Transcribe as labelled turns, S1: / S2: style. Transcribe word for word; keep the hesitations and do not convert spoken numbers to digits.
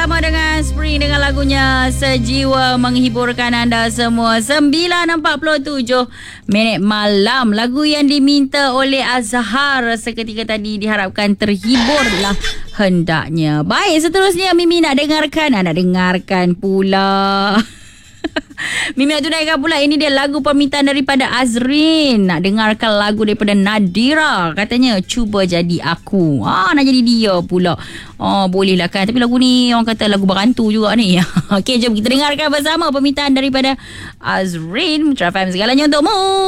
S1: bersama dengan Spring dengan lagunya Sejiwa menghiburkan anda semua. Sembilan empat puluh tujuh minit malam. Lagu yang diminta oleh Azhar seketika tadi diharapkan terhiburlah hendaknya. Baik, seterusnya Mimi nak dengarkan. Nak dengarkan pula Mimi nak tunaikan pula. Ini dia lagu permintaan daripada Azrin. Nak dengarkan lagu daripada Nadira. Katanya cuba jadi aku. Ah, nak jadi dia pula. Oh, boleh lah kan. Tapi lagu ni orang kata lagu berantu juga ni. Okey, jom kita dengarkan bersama permintaan daripada Azrin. Trafam segalanya untukmu.